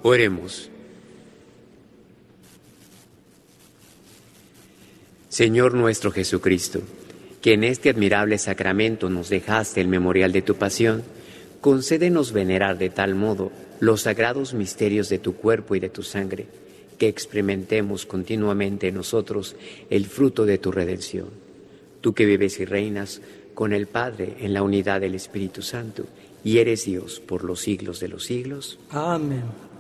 Oremos. Señor nuestro Jesucristo, que en este admirable sacramento nos dejaste el memorial de tu pasión, concédenos venerar de tal modo los sagrados misterios de tu cuerpo y de tu sangre, que experimentemos continuamente en nosotros el fruto de tu redención. Tú que vives y reinas con el Padre en la unidad del Espíritu Santo, y eres Dios por los siglos de los siglos. Amén.